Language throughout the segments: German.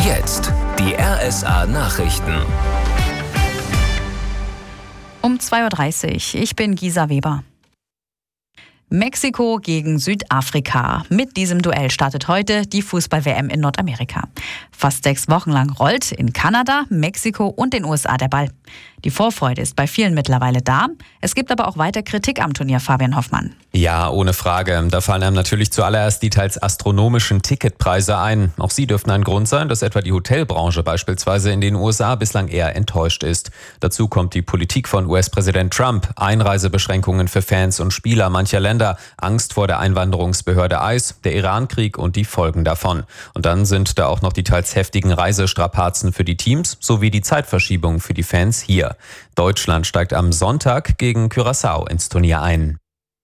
Jetzt die RSA Nachrichten. Um 2:30 Uhr. Ich bin Gisa Weber. Mexiko gegen Südafrika. Mit diesem Duell startet heute die Fußball-WM in Nordamerika. Fast 6 Wochen lang rollt in Kanada, Mexiko und den USA der Ball. Die Vorfreude ist bei vielen mittlerweile da. Es gibt aber auch weiter Kritik am Turnier, Fabian Hoffmann. Ja, ohne Frage. Da fallen einem natürlich zuallererst die teils astronomischen Ticketpreise ein. Auch sie dürften ein Grund sein, dass etwa die Hotelbranche beispielsweise in den USA bislang eher enttäuscht ist. Dazu kommt die Politik von US-Präsident Trump. Einreisebeschränkungen für Fans und Spieler mancher Länder, Angst vor der Einwanderungsbehörde ICE, der Irankrieg und die Folgen davon. Und dann sind da auch noch die teils heftigen Reisestrapazen für die Teams sowie die Zeitverschiebung für die Fans hier. Deutschland steigt am Sonntag gegen Curaçao ins Turnier ein.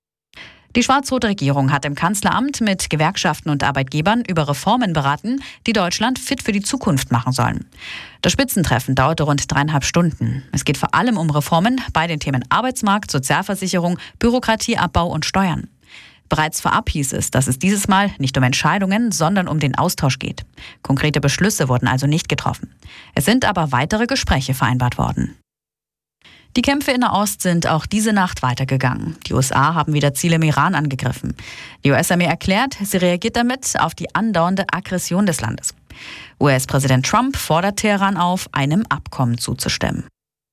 Die schwarz-rote Regierung hat im Kanzleramt mit Gewerkschaften und Arbeitgebern über Reformen beraten, die Deutschland fit für die Zukunft machen sollen. Das Spitzentreffen dauerte rund 3,5 Stunden. Es geht vor allem um Reformen bei den Themen Arbeitsmarkt, Sozialversicherung, Bürokratieabbau und Steuern. Bereits vorab hieß es, dass es dieses Mal nicht um Entscheidungen, sondern um den Austausch geht. Konkrete Beschlüsse wurden also nicht getroffen. Es sind aber weitere Gespräche vereinbart worden. Die Kämpfe in Nahost sind auch diese Nacht weitergegangen. Die USA haben wieder Ziele im Iran angegriffen. Die US-Armee erklärt, sie reagiert damit auf die andauernde Aggression des Landes. US-Präsident Trump fordert Teheran auf, einem Abkommen zuzustimmen.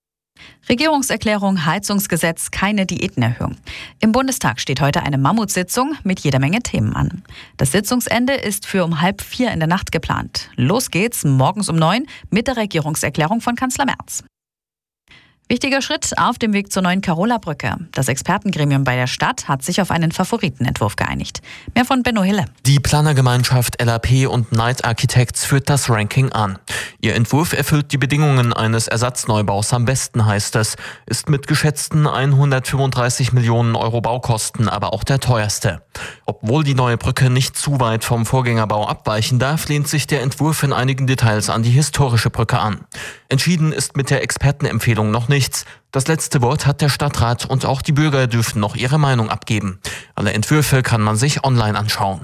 Regierungserklärung, Heizungsgesetz, keine Diätenerhöhung. Im Bundestag steht heute eine Mammutsitzung mit jeder Menge Themen an. Das Sitzungsende ist für um 3:30 in der Nacht geplant. Los geht's morgens um 9 mit der Regierungserklärung von Kanzler Merz. Wichtiger Schritt auf dem Weg zur neuen Carola-Brücke. Das Expertengremium bei der Stadt hat sich auf einen Favoritenentwurf geeinigt. Mehr von Benno Hille. Die Planergemeinschaft LAP und Knight Architects führt das Ranking an. Ihr Entwurf erfüllt die Bedingungen eines Ersatzneubau's am besten, heißt es. Ist mit geschätzten 135 Millionen Euro Baukosten aber auch der teuerste. Obwohl die neue Brücke nicht zu weit vom Vorgängerbau abweichen darf, lehnt sich der Entwurf in einigen Details an die historische Brücke an. Entschieden ist mit der Expertenempfehlung noch nichts. Das letzte Wort hat der Stadtrat und auch die Bürger dürfen noch ihre Meinung abgeben. Alle Entwürfe kann man sich online anschauen.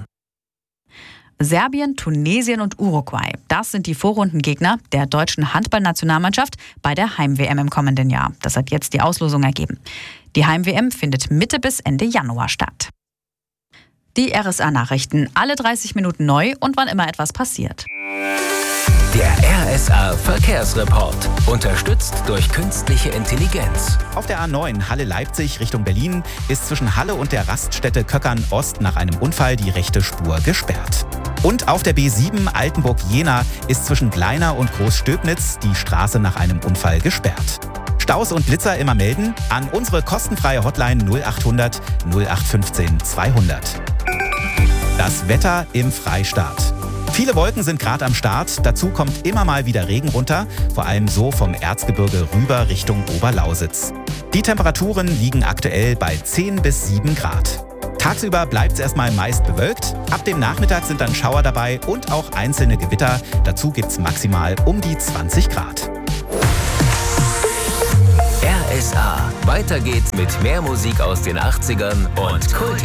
Serbien, Tunesien und Uruguay. Das sind die Vorrundengegner der deutschen Handballnationalmannschaft bei der Heim-WM im kommenden Jahr. Das hat jetzt die Auslosung ergeben. Die Heim-WM findet Mitte bis Ende Januar statt. Die RSA-Nachrichten, alle 30 Minuten neu und wann immer etwas passiert. Der RSA-Verkehrsreport. Unterstützt durch künstliche Intelligenz. Auf der A9 Halle-Leipzig Richtung Berlin ist zwischen Halle und der Raststätte Köckern-Ost nach einem Unfall die rechte Spur gesperrt. Und auf der B7 Altenburg-Jena ist zwischen Gleiner und Großstöbnitz die Straße nach einem Unfall gesperrt. Staus und Blitzer immer melden an unsere kostenfreie Hotline 0800 0815 200. Das Wetter im Freistaat. Viele Wolken sind gerade am Start, dazu kommt immer mal wieder Regen runter, vor allem so vom Erzgebirge rüber Richtung Oberlausitz. Die Temperaturen liegen aktuell bei 10 bis 7 Grad. Tagsüber bleibt es erstmal meist bewölkt, ab dem Nachmittag sind dann Schauer dabei und auch einzelne Gewitter, dazu gibt es maximal um die 20 Grad. RSA. Weiter geht's mit mehr Musik aus den 80ern und Kult.